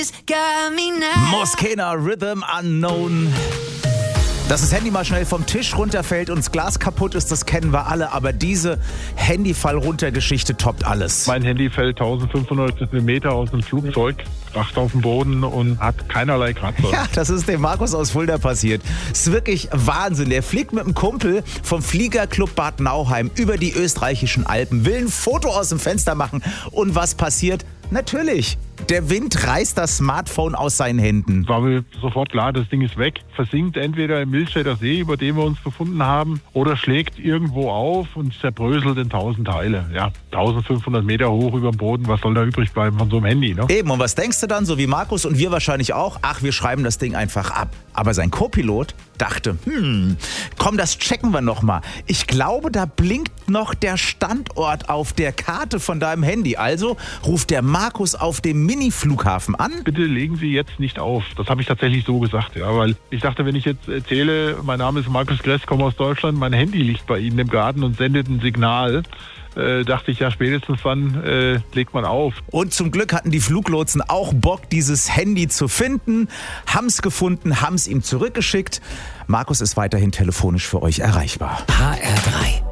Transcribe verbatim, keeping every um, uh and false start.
Moschena, Rhythm Unknown. Dass das Handy mal schnell vom Tisch runterfällt und das Glas kaputt ist, das kennen wir alle. Aber diese Handyfall-Runter-Geschichte toppt alles. Mein Handy fällt eintausendfünfhundert Meter aus dem Flugzeug, kracht auf den Boden und hat keinerlei Kratzer. Ja, das ist dem Markus aus Fulda passiert. Das ist wirklich Wahnsinn. Der fliegt mit einem Kumpel vom Fliegerclub Bad Nauheim über die österreichischen Alpen, will ein Foto aus dem Fenster machen. Und was passiert? Natürlich, der Wind reißt das Smartphone aus seinen Händen. War mir sofort klar, das Ding ist weg. Versinkt entweder im Milchstädter See, über den wir uns befunden haben, oder schlägt irgendwo auf und zerbröselt in tausend Teile. Ja, eintausendfünfhundert Meter hoch über dem Boden, was soll da übrig bleiben von so einem Handy, ne? Eben, und was denkst du dann, so wie Markus und wir wahrscheinlich auch? Ach, wir schreiben das Ding einfach ab. Aber sein Co-Pilot dachte, hm, komm, das checken wir nochmal. Ich glaube, da blinkt noch der Standort auf der Karte von deinem Handy. Also ruft der Markus auf dem Mini-Flughafen an. Bitte legen Sie jetzt nicht auf. Das habe ich tatsächlich so gesagt, ja, weil ich dachte, wenn ich jetzt erzähle, mein Name ist Markus Gress, komme aus Deutschland, mein Handy liegt bei Ihnen im Garten und sendet ein Signal, äh, dachte ich, ja, spätestens wann äh, legt man auf. Und zum Glück hatten die Fluglotsen auch Bock, dieses Handy zu finden, haben's gefunden, haben's ihm zurückgeschickt. Markus ist weiterhin telefonisch für euch erreichbar. H R drei